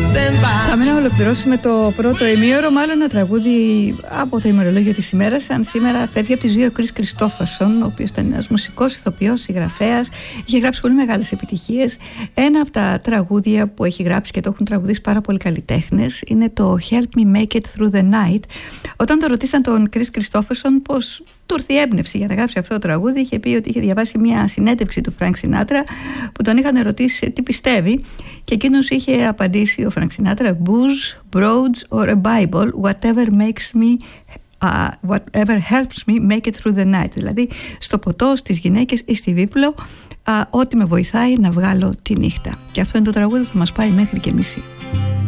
Πάμε να ολοκληρώσουμε το πρώτο ημίωρο, μάλλον ένα τραγούδι από το ημερολόγιο της ημέρας. Αν σήμερα φεύγει από τη ζωή ο Κρίς Κριστόφερσον, ο οποίος ήταν ένας μουσικός, ηθοποιός, συγγραφέας, είχε γράψει πολύ μεγάλες επιτυχίες. Ένα από τα τραγούδια που έχει γράψει και το έχουν τραγουδήσει πάρα πολλοί καλλιτέχνες είναι το Help Me Make It Through the Night. Όταν το ρωτήσαν τον Κρίς Κριστόφερσον πώς του ήρθε η έμπνευση για να γράψει αυτό το τραγούδι, είχε πει ότι είχε διαβάσει μια συνέντευξη του Φρανκ Σινάτρα που τον είχαν ρωτήσει τι πιστεύει και εκείνος είχε απαντήσει, ο Φρανκ Σινάτρα, booze, broads or a Bible, whatever helps me make it through the night. Δηλαδή στο ποτό, στις γυναίκες ή στη βίπλο, ό,τι με βοηθάει να βγάλω τη νύχτα. Και αυτό είναι το τραγούδι που θα μας πάει μέχρι και μισή.